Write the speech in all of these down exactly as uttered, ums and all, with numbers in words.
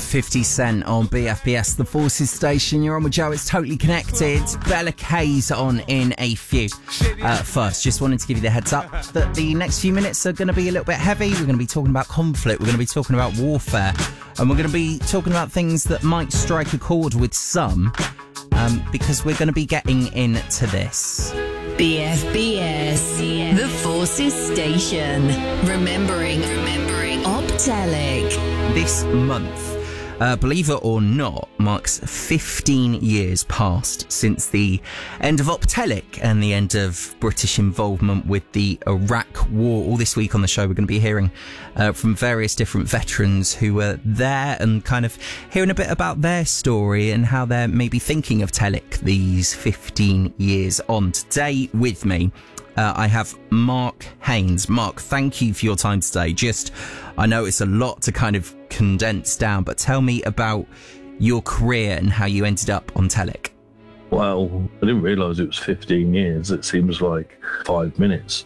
fifty Cent on B F B S, the Forces station. You're on with Joe, it's Totally Connected. Bella K's on in a few. Uh, first, just wanted to give you the heads up that the next few minutes are going to be a little bit heavy. We're going to be talking about conflict, we're going to be talking about warfare, and we're going to be talking about things that might strike a chord with some, um, because we're going to be getting into this. B F B S, the Forces station. Remembering, remembering Optelic. This month, uh, believe it or not, marks fifteen years past since the end of Optelic and the end of British involvement with the Iraq War. All this week on the show, we're going to be hearing uh, from various different veterans who were there and kind of hearing a bit about their story and how they're maybe thinking of Telic these fifteen years on. Today with me, Uh, I have Mark Haynes. Mark, thank you for your time today. Just, I know it's a lot to kind of condense down, but tell me about your career and how you ended up on Telic. Well, I didn't realise it was fifteen years. It seems like five minutes.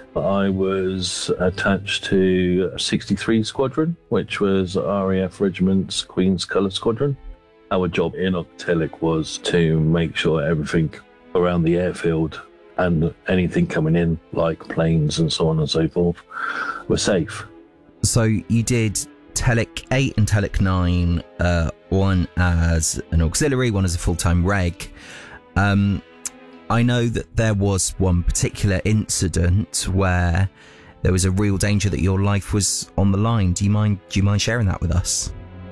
I was attached to a sixty-three Squadron, which was R A F Regiment's Queen's Colour Squadron. Our job in Telic was to make sure everything around the airfield and anything coming in, like planes and so on and so forth, were safe. So you did Telic eight and Telic nine, uh, one as an auxiliary, one as a full-time reg. Um, I know that there was one particular incident where there was a real danger that your life was on the line. Do you mind, do you mind sharing that with us?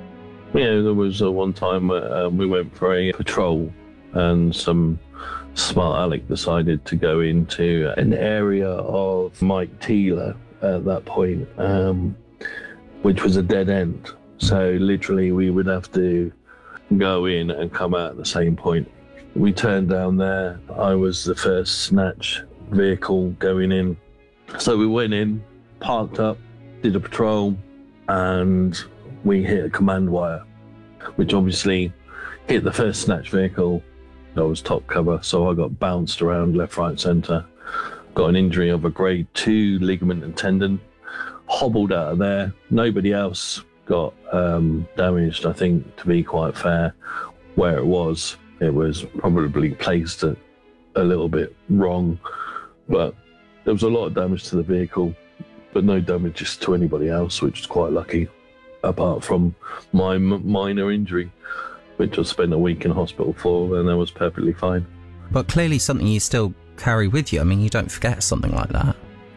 Yeah, there was uh, one time uh, we went for a patrol and some smart Alec decided to go into an area of Mike Teeler at that point, um, which was a dead end. So literally we would have to go in and come out at the same point. We turned down there. I was the first snatch vehicle going in. So we went in, parked up, did a patrol, and we hit a command wire, which obviously hit the first snatch vehicle. I was top cover, so I got bounced around left, right, centre. Got an injury of a grade two ligament and tendon. Hobbled out of there. Nobody else got um, damaged, I think, to be quite fair. Where it was, it was probably placed a, a little bit wrong. But there was a lot of damage to the vehicle, but no damages to anybody else, which is quite lucky, apart from my m- minor injury, which I spent a week in hospital for, and I was perfectly fine. But clearly something you still carry with you. I mean, you don't forget something like that.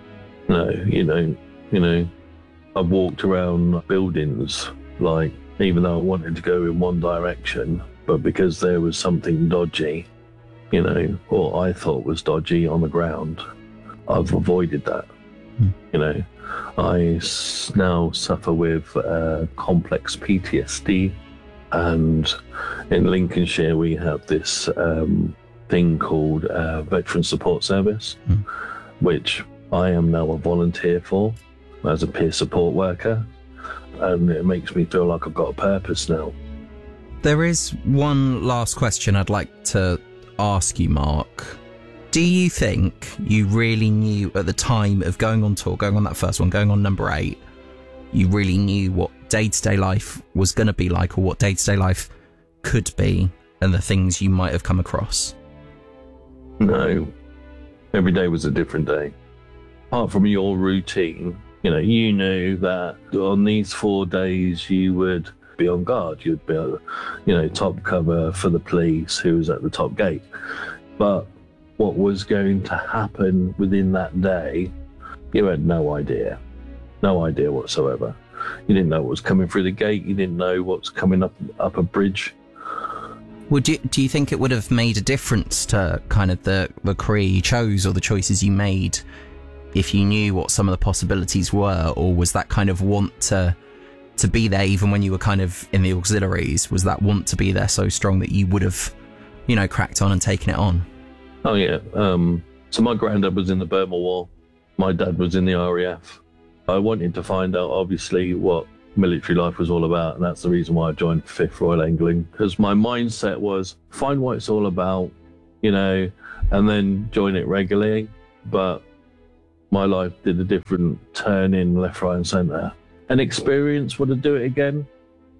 No, you know, you know, I've walked around buildings, like, even though I wanted to go in one direction, but because there was something dodgy, you know, or I thought was dodgy on the ground, I've avoided that. Hmm. You know, I s- now suffer with uh, complex P T S D. And in Lincolnshire, we have this um, thing called uh, Veteran Support Service, mm. which I am now a volunteer for as a peer support worker. And it makes me feel like I've got a purpose now. There is one last question I'd like to ask you, Mark. Do you think you really knew at the time of going on tour, going on that first one, going on number eight, you really knew what day-to-day life was going to be like, or what day-to-day life could be, and the things you might have come across? No. Every day was a different day. Apart from your routine, you know, you knew that on these four days you would be on guard. You'd be, you know, top cover for the police who was at the top gate. But what was going to happen within that day, you had no idea. No idea whatsoever. You didn't know what was coming through the gate. You didn't know what's coming up up a bridge. Would you, do you think it would have made a difference to kind of the, the career you chose or the choices you made if you knew what some of the possibilities were? Or was that kind of want to to be there even when you were kind of in the auxiliaries? Was that want to be there so strong that you would have, you know, cracked on and taken it on? Oh, yeah. Um, so my granddad was in the Burma War. My dad was in the R A F. I wanted to find out, obviously, what military life was all about, and that's the reason why I joined fifth Royal Angling, because my mindset was find what it's all about, you know, and then join it regularly. But my life did a different turn in left, right and centre. An experience, would I do it again?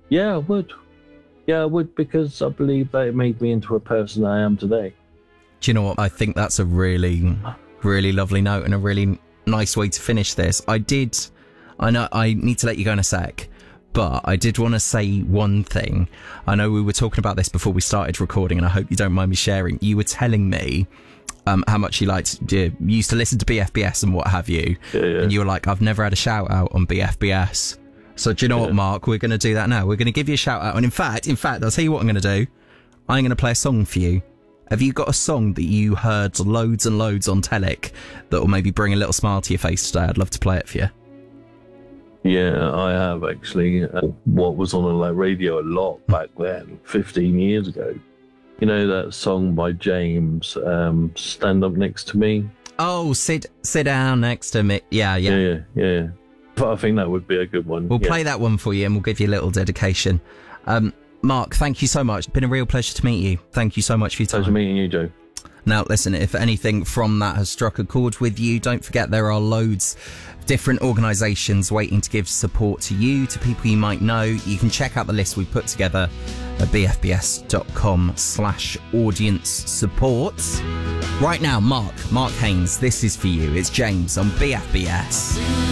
Yeah, I would. Yeah, I would, because I believe that it made me into a person I am today. Do you know what? I think that's a really, really lovely note and a really nice way to finish this. I did, I know I need to let you go in a sec, but I did want to say one thing. I know we were talking about this before we started recording, and I hope you don't mind me sharing. You were telling me um, how much you liked, you used to listen to B F B S and what have you. Yeah, yeah. And you were like, I've never had a shout out on B F B S. So do you know yeah. what, Mark? We're going to do that now. We're going to give you a shout out. And in fact, in fact, I'll tell you what I'm going to do. I'm going to play a song for you. Have you got a song that you heard loads and loads on Telic that will maybe bring a little smile to your face today? I'd love to play it for you. Yeah, I have actually. Uh, what was on the radio a lot back then, fifteen years ago. You know that song by James, um, Stand Up Next to Me? Oh, sit sit down next to me. Yeah, yeah. Yeah, yeah, yeah. But I think that would be a good one. We'll yeah. play that one for you and we'll give you a little dedication. Um, Mark, thank you so much. It's been a real pleasure to meet you. Thank you so much for your time. Pleasure meeting you, Joe. Now, listen, if anything from that has struck a chord with you, don't forget there are loads of different organisations waiting to give support to you, to people you might know. You can check out the list we put together at bfbs.com slash audience support. Right now, Mark, Mark Haynes, this is for you. It's James on B F B S.